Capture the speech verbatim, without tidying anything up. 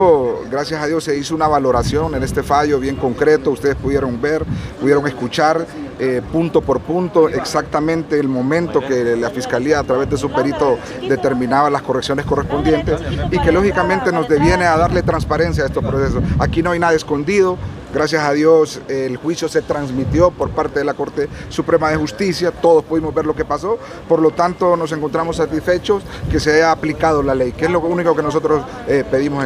Gracias a Dios se hizo una valoración en este fallo bien concreto, ustedes pudieron ver, pudieron escuchar eh, punto por punto exactamente el momento que la Fiscalía a través de su perito determinaba las correcciones correspondientes y que lógicamente nos deviene a darle transparencia a estos procesos. Aquí no hay nada escondido. Gracias a Dios el juicio se transmitió por parte de la Corte Suprema de Justicia, todos pudimos ver lo que pasó, por lo tanto nos encontramos satisfechos que se haya aplicado la ley, que es lo único que nosotros eh, pedimos.